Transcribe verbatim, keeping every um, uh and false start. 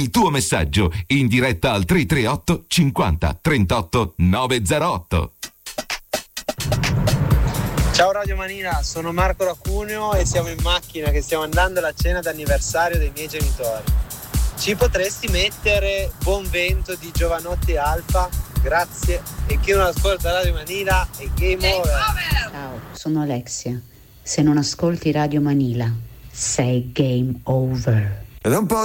il tuo messaggio in diretta al tre tre otto cinquanta trentotto novecentotto. Ciao Radio Manina, sono Marco da Cuneo e siamo in macchina che stiamo andando alla cena d'anniversario dei miei genitori. Ci potresti mettere Buon Vento di Giovanotti e Alfa? Grazie. E chi non ascolta Radio Manila è game over. Ciao, sono Alexia. Se non ascolti Radio Manila, sei game over. Ed un po'